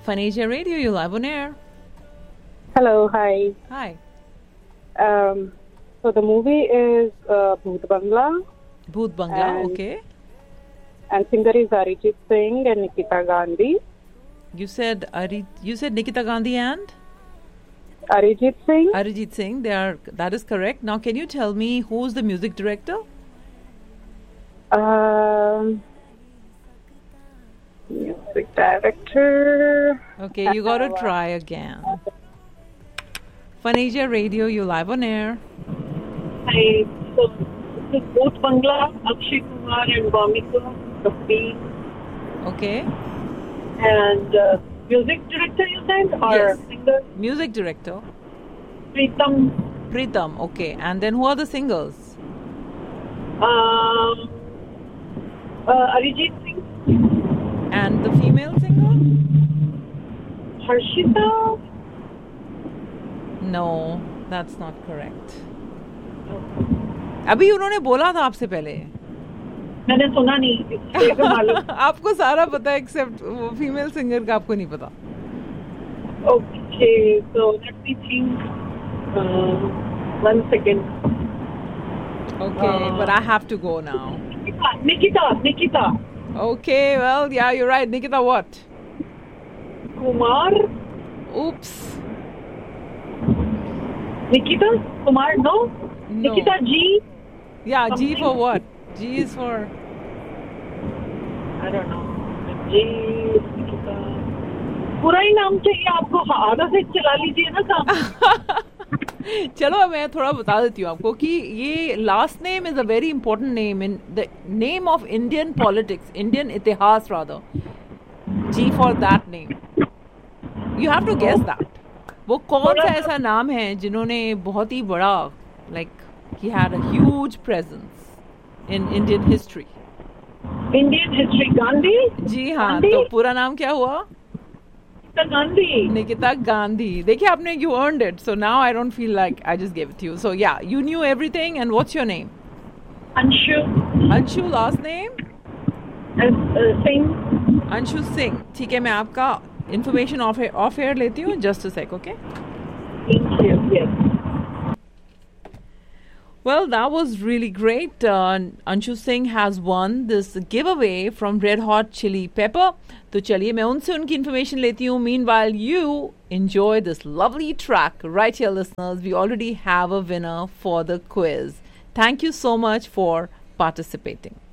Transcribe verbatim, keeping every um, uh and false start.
Fun Asia Radio, you're live on air. Hello, hi. Hi. Um, so the movie is uh, Bhoot Bangla. Bhoot Bangla, and, okay. And singer is Arijit Singh and Nikita Gandhi. You said Ari, you said Nikita Gandhi and Arijit Singh. Arijit Singh. They are. That is correct. Now, can you tell me who's the music director? Um, music director. Okay, you got to try again. Fun Asia Radio, you live on air. Hi, so this is Bhoot Bangla, Akshay Kumar and Bhumika Kapoor. Okay. And uh, music director you said? Or Yes. singer? Music director. Pritam. Pritam, okay. And then who are the singers? Um, uh, Arijit Singh. And the female singer? Harshita. No, that's not correct. अभी उन्होंने बोला था आपसे पहले. मैंने सुना नहीं इसलिए तो मालूम. आपको सारा पता है एक्सेप्ट वो फीमेल सिंगर का आपको नहीं पता. Okay, so let me think. Uh, one second. Okay, Uh, but I have to go now. Nikita, Nikita, Nikita. Okay, well, yeah, you're right. Nikita what? Kumar. Oops. Nikita Kumar, no? No. Nikita G. Yeah, G something. for what? G is for... I don't know. G. Nikita. पूरा ही नाम चाहिए आपको. आधा से चला लीजिए ना काम. चलो मैं थोड़ा बता देती हूँ आपको कि ये last name is a very important name in the name of Indian politics, Indian इतिहास rather. Ji for that name. You have to guess that. वो कौन सा ऐसा नाम है जिन्होंने बहुत ही बड़ा like he had a huge presence in Indian history. Indian history. Gandhi. जी हाँ. गांधी? तो पूरा नाम क्या हुआ? गांधी. Nikita Gandhi. देखिए आपने you earned it. So now I don't feel like I just gave it to you. So yeah, you knew everything. And what's your name? Anshu. Anshu last name? Uh, uh, Singh. Anshu Singh. ठीक है मैं आपका information off air, off air लेती हूँ. Just a sec, okay? Thank you. Yes. Well, that was really great. Uh, Anshu Singh has won this giveaway from Red Hot Chili Pepper. तो चलिए मैं उनसे उनकी information लेती हूँ. Meanwhile, you enjoy this lovely track right here, listeners. We already have a winner for the quiz. Thank you so much for participating.